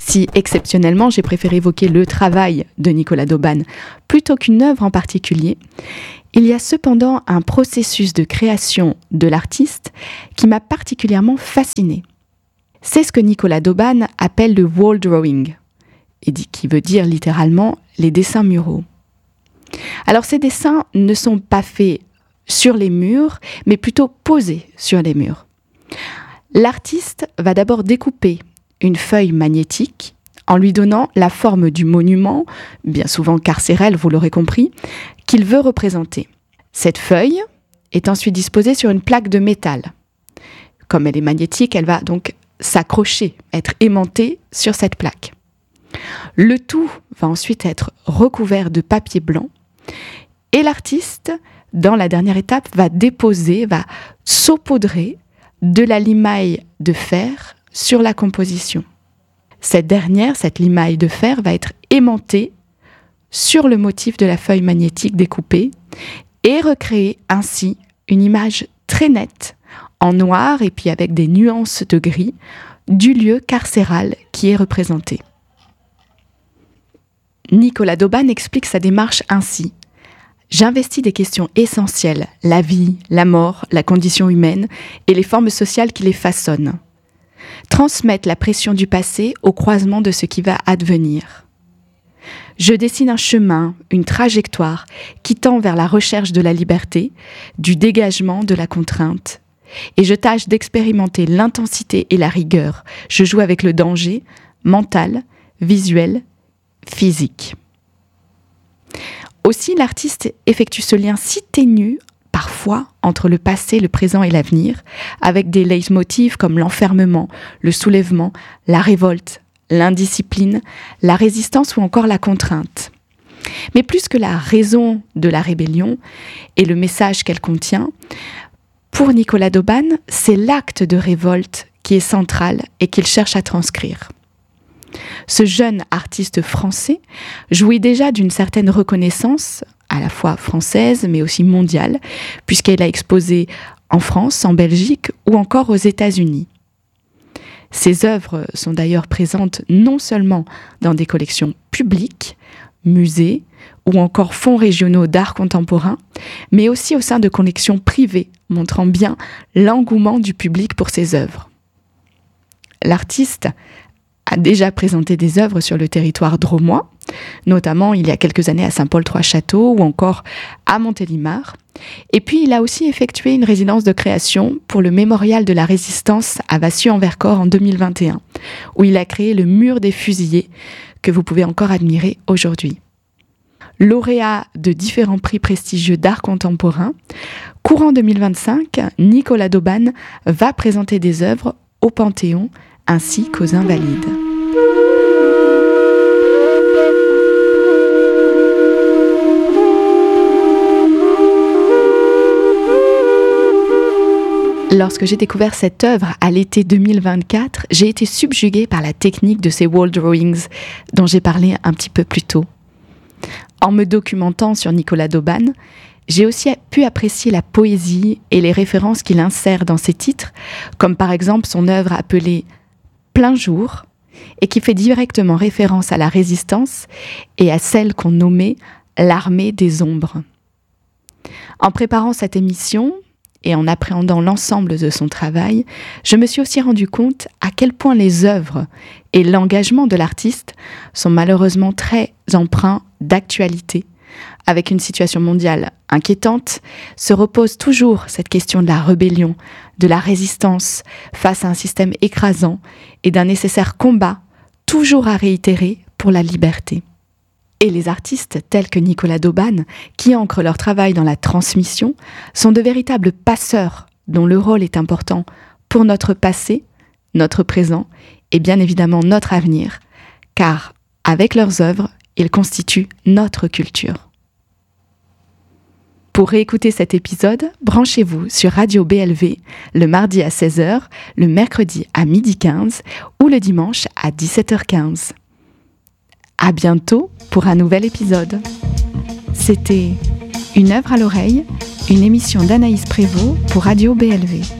Si exceptionnellement j'ai préféré évoquer le travail de Nicolas d'Auban plutôt qu'une œuvre en particulier, il y a cependant un processus de création de l'artiste qui m'a particulièrement fascinée. C'est ce que Nicolas d'Auban appelle le wall drawing, et qui veut dire littéralement les dessins muraux. Alors ces dessins ne sont pas faits sur les murs, mais plutôt posés sur les murs. L'artiste va d'abord découper une feuille magnétique en lui donnant la forme du monument, bien souvent carcérel, vous l'aurez compris, qu'il veut représenter. Cette feuille est ensuite disposée sur une plaque de métal. Comme elle est magnétique, elle va donc s'accrocher, être aimantée sur cette plaque. Le tout va ensuite être recouvert de papier blanc et l'artiste, dans la dernière étape, va saupoudrer de la limaille de fer sur la composition. Cette limaille de fer, va être aimantée sur le motif de la feuille magnétique découpée et recréer ainsi une image très nette, en noir et puis avec des nuances de gris, du lieu carcéral qui est représenté. Nicolas d'Auban explique sa démarche ainsi. J'investis des questions essentielles, la vie, la mort, la condition humaine et les formes sociales qui les façonnent. Transmettre la pression du passé au croisement de ce qui va advenir. Je dessine un chemin, une trajectoire qui tend vers la recherche de la liberté, du dégagement de la contrainte. Et je tâche d'expérimenter l'intensité et la rigueur. Je joue avec le danger, mental, visuel, physique. Aussi, l'artiste effectue ce lien si ténu, parfois, entre le passé, le présent et l'avenir, avec des leitmotifs comme l'enfermement, le soulèvement, la révolte, l'indiscipline, la résistance ou encore la contrainte. Mais plus que la raison de la rébellion et le message qu'elle contient, pour Nicolas d'Auban, c'est l'acte de révolte qui est central et qu'il cherche à transcrire. Ce jeune artiste français jouit déjà d'une certaine reconnaissance, à la fois française mais aussi mondiale, puisqu'elle a exposé en France, en Belgique ou encore aux États-Unis. Ses œuvres sont d'ailleurs présentes non seulement dans des collections publiques, musées ou encore fonds régionaux d'art contemporain, mais aussi au sein de collections privées, montrant bien l'engouement du public pour ses œuvres. L'artiste a déjà présenté des œuvres sur le territoire drômois, notamment il y a quelques années à Saint-Paul-Trois-Châteaux ou encore à Montélimar. Et puis il a aussi effectué une résidence de création pour le Mémorial de la Résistance à Vassieux-en-Vercors en 2021, où il a créé le mur des fusillés que vous pouvez encore admirer aujourd'hui. Lauréat de différents prix prestigieux d'art contemporain, courant 2025, Nicolas d'Auban va présenter des œuvres au Panthéon ainsi qu'aux Invalides. Lorsque j'ai découvert cette œuvre à l'été 2024, j'ai été subjuguée par la technique de ces wall drawings dont j'ai parlé un petit peu plus tôt. En me documentant sur Nicolas d'Auban, j'ai aussi pu apprécier la poésie et les références qu'il insère dans ses titres, comme par exemple son œuvre appelée Plein jour, et qui fait directement référence à la résistance et à celle qu'on nommait l'armée des ombres. En préparant cette émission et en appréhendant l'ensemble de son travail, je me suis aussi rendu compte à quel point les œuvres et l'engagement de l'artiste sont malheureusement très empreints d'actualité. Avec une situation mondiale inquiétante, se repose toujours cette question de la rébellion, de la résistance face à un système écrasant et d'un nécessaire combat toujours à réitérer pour la liberté. Et les artistes tels que Nicolas d'Auban, qui ancrent leur travail dans la transmission, sont de véritables passeurs dont le rôle est important pour notre passé, notre présent et bien évidemment notre avenir, car avec leurs œuvres, ils constituent notre culture. Pour réécouter cet épisode, branchez-vous sur Radio BLV le mardi à 16h, le mercredi à 12h15 ou le dimanche à 17h15. À bientôt pour un nouvel épisode. C'était Une œuvre à l'oreille, une émission d'Anaïs Prévost pour Radio BLV.